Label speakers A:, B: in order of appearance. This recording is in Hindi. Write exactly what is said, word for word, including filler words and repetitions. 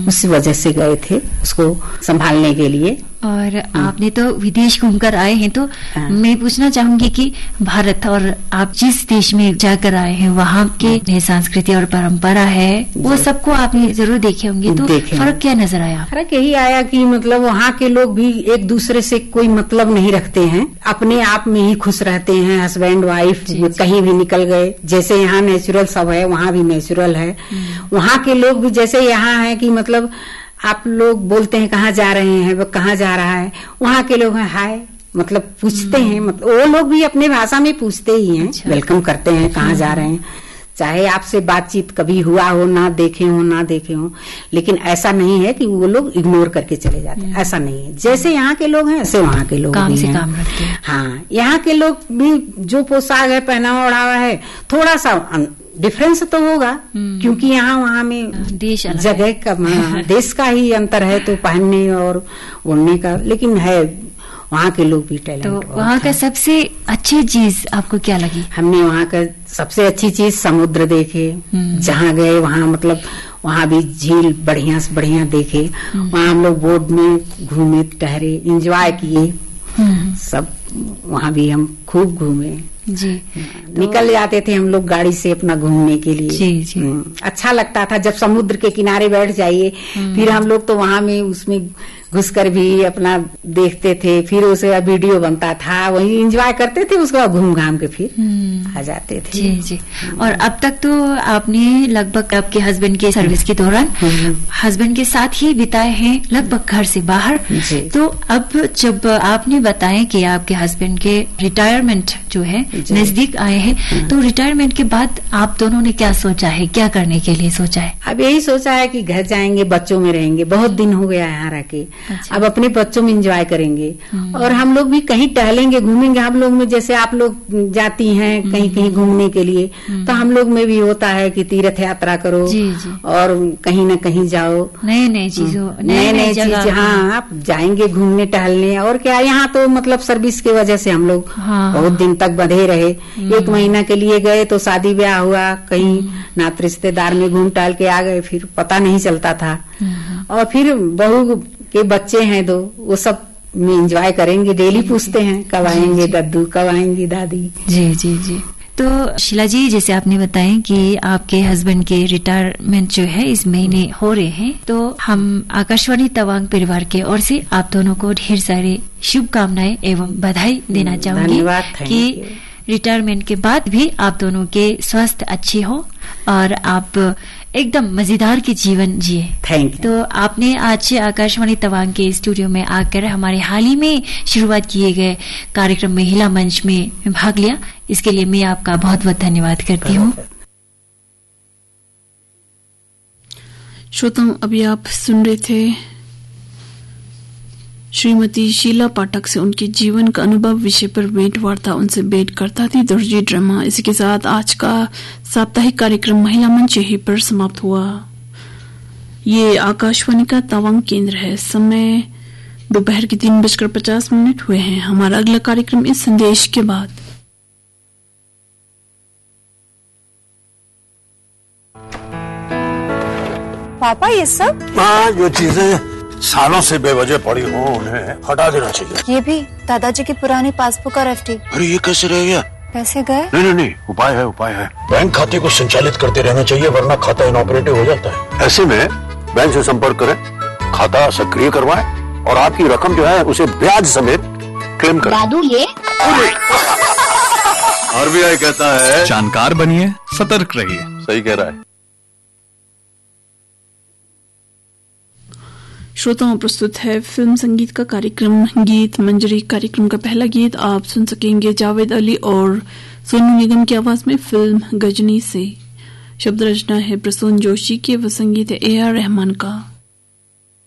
A: उस वजह से गए थे उसको संभालने के लिए।
B: और आपने तो विदेश घूमकर आए हैं, तो मैं पूछना चाहूंगी कि भारत और आप जिस देश में जाकर आए हैं वहाँ के संस्कृति और परंपरा है वो सबको आपने जरूर देखे होंगे, तो फर्क क्या नजर आया?
A: फर्क यही आया कि मतलब वहाँ के लोग भी एक दूसरे से कोई मतलब नहीं रखते हैं, अपने आप में ही खुश रहते हैं, हस्बैंड वाइफ कहीं भी निकल गए। जैसे यहाँ नेचुरल सब है वहाँ भी नेचुरल है। वहाँ के लोग भी जैसे यहाँ है कि मतलब आप लोग बोलते हैं कहाँ जा रहे हैं, वो कहाँ जा रहा है, वहाँ के लोग हैं हाय मतलब पूछते हैं, मतलब वो लोग भी अपने भाषा में पूछते ही हैं। अच्छा। वेलकम करते हैं कहाँ जा रहे हैं, चाहे आपसे बातचीत कभी हुआ हो, ना देखे हो ना देखे हो, लेकिन ऐसा नहीं है कि वो लोग इग्नोर करके चले जाते हैं, ऐसा नहीं है। जैसे यहाँ के लोग हैं ऐसे वहाँ के लोग
B: काम
A: भी
B: से
A: हैं।
B: काम रखते हैं।
A: हाँ, यहाँ के लोग भी जो पोशाक है पहनावा ओढ़ावा है थोड़ा सा डिफरेंस तो होगा, क्योंकि यहाँ वहाँ में
B: देश
A: जगह का देश का ही अंतर है तो पहनने और ओढ़ने का, लेकिन है वहाँ के लोग भी टैलेंट।
B: तो वहाँ का सबसे अच्छी चीज आपको क्या लगी?
A: हमने वहाँ का सबसे अच्छी चीज समुद्र देखे, जहाँ गए वहाँ मतलब वहाँ भी झील बढ़िया से बढ़िया देखे। वहाँ हम लोग बोट में घूमे, टहरे, एंजॉय किए सब। वहाँ भी हम खूब घूमे
B: जी।
A: निकल जाते थे हम लोग गाड़ी से अपना घूमने के लिए।
B: जी, जी।
A: अच्छा लगता था जब समुद्र के किनारे बैठ जाइए, फिर हम लोग तो वहाँ में उसमें घुसकर भी अपना देखते थे, फिर उसे वीडियो बनता था, वही एंजॉय करते थे, उसके बाद घूम घाम के फिर आ जाते थे।
B: जी जी। और अब तक तो आपने लगभग आपके हस्बैंड के सर्विस के दौरान हस्बैंड के साथ ही बिताए हैं, लगभग घर से बाहर। तो अब जब आपने बताया कि आपके हस्बैंड के रिटायरमेंट जो है नजदीक आए हैं, तो रिटायरमेंट के बाद आप दोनों ने क्या सोचा है, क्या करने के लिए सोचा है?
A: अब यही सोचा है कि घर जाएंगे, बच्चों में रहेंगे, बहुत दिन हो गया यहाँ रह के। अच्छा। अब अपने बच्चों में एंजॉय करेंगे और हम लोग भी कहीं टहलेंगे, घूमेंगे। हम लोग में जैसे आप लोग जाती हैं कहीं कहीं घूमने के लिए, तो हम लोग में भी होता है कि तीर्थ यात्रा करो जी, जी। और कहीं न कहीं जाओ,
B: नए नए चीजों
A: नए नए चीज। हाँ, आप जाएंगे घूमने टहलने। और क्या यहाँ तो मतलब सर्विस की वजह से हम लोग हाँ। बहुत दिन तक बंधे रहे। एक महीना के लिए गए तो शादी ब्याह हुआ, कहीं नात रिश्तेदार में घूम टहल के आ गए, फिर पता नहीं चलता था। और फिर बहू के बच्चे हैं दो, वो सब में एंजॉय करेंगे। डेली पूछते हैं कब आएंगे दद्दू, कब आएंगी दादी।
B: जी जी जी। तो शीला जी, जैसे आपने बताया कि आपके हस्बैंड के रिटायरमेंट जो है इस महीने हो रहे हैं, तो हम आकाशवाणी तवांग परिवार के ओर से आप दोनों को ढेर सारे शुभकामनाएं एवं बधाई देना चाहूंगी कि रिटायरमेंट के बाद भी आप दोनों के स्वास्थ्य अच्छे हो और आप एकदम मजेदार के जीवन जिए।
A: Thank you.
B: तो आपने आज आकाशवाणी तवांग के स्टूडियो में आकर हमारे हाल ही में शुरुआत किए गए कार्यक्रम महिला मंच में भाग लिया, इसके लिए मैं आपका बहुत बहुत धन्यवाद करती हूँ।
C: श्रोताओं, अभी आप सुन रहे थे श्रीमती शीला पाठक से उनके जीवन का अनुभव विषय पर भेंट वार्ता, उनसे भेंट करता थी दर्जी ड्रामा। इसी के साथ आज का साप्ताहिक कार्यक्रम महिला मंच यहीं पर समाप्त हुआ। ये आकाशवाणी का तवांग केंद्र है। समय दोपहर के तीन बजकर पचास मिनट हुए हैं। हमारा अगला कार्यक्रम इस संदेश के बाद।
D: पापा ये सब
E: हाँ, जो चीजें सालों से बेवजह पड़ी हो उन्हें हटा देना चाहिए।
D: ये भी दादाजी की पुरानी पासबुक और एफडी।
E: अरे ये कैसे रह गया?
D: पैसे गए?
E: नहीं नहीं नहीं, उपाय है उपाय है। बैंक खाते को संचालित करते रहना चाहिए, वरना खाता इनऑपरेटिव हो जाता है। ऐसे में बैंक से संपर्क करें, खाता सक्रिय करवाएं और आपकी रकम जो है उसे ब्याज समेत क्लेम करें।
F: दादू ये
E: आरबीआई कहता है
G: जानकार बनिए, सतर्क रहिए।
E: सही कह रहा है।
C: श्रोताओं, प्रस्तुत है फिल्म संगीत का कार्यक्रम गीत मंजरी। कार्यक्रम का पहला गीत आप सुन सकेंगे जावेद अली और सोनू निगम की आवाज में फिल्म गजनी से। शब्द रचना है प्रसून जोशी की व संगीत है ए आर रहमान का।